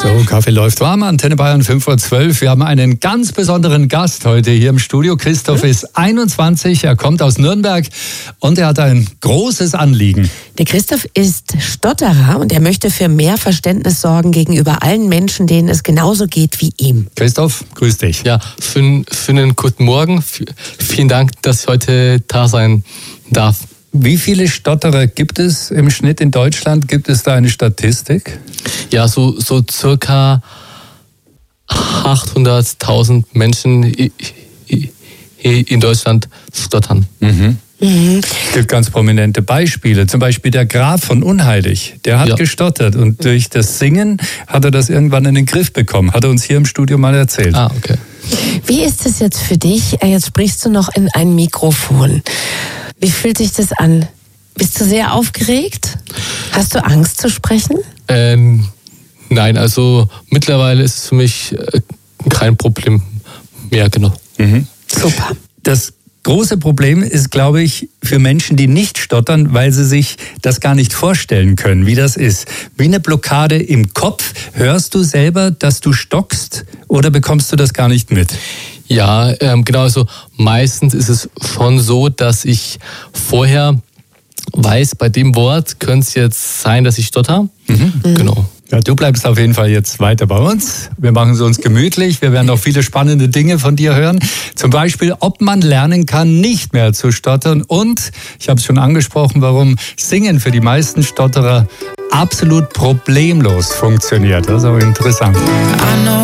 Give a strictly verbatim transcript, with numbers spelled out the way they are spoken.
So, Kaffee läuft warm, Antenne Bayern fünf Uhr zwölf. Wir haben einen ganz besonderen Gast heute hier im Studio. Christoph ist einundzwanzig, er kommt aus Nürnberg und er hat ein großes Anliegen. Der Christoph ist Stotterer und er möchte für mehr Verständnis sorgen gegenüber allen Menschen, denen es genauso geht wie ihm. Christoph, grüß dich. Ja, für, für einen guten Morgen. F- vielen Dank, dass ich heute da sein darf. Wie viele Stotterer gibt es im Schnitt in Deutschland? Gibt es da eine Statistik? Ja, so, so circa achthunderttausend Menschen in Deutschland stottern. Mhm. Mhm. Es gibt ganz prominente Beispiele. Zum Beispiel der Graf von Unheilig. Der hat ja. gestottert und durch das Singen hat er das irgendwann in den Griff bekommen. Hat er uns hier im Studio mal erzählt. Ah, okay. Wie ist es jetzt für dich? Jetzt sprichst du noch in ein Mikrofon. Wie fühlt sich das an? Bist du sehr aufgeregt? Hast du Angst zu sprechen? Ähm, nein, also mittlerweile ist es für mich äh, kein Problem mehr, genau. Mhm. Super. Das große Problem ist, glaube ich, für Menschen, die nicht stottern, weil sie sich das gar nicht vorstellen können, wie das ist. Wie eine Blockade im Kopf. Hörst du selber, dass du stockst oder bekommst du das gar nicht mit? Ja, ähm, genau, also meistens ist es schon so, dass ich vorher weiß, bei dem Wort könnte es jetzt sein, dass ich stotter. Mhm. Genau. Ja, du bleibst auf jeden Fall jetzt weiter bei uns. Wir machen es uns gemütlich. Wir werden noch viele spannende Dinge von dir hören. Zum Beispiel, ob man lernen kann, nicht mehr zu stottern. Und, ich habe es schon angesprochen, warum Singen für die meisten Stotterer absolut problemlos funktioniert. Das ist auch interessant.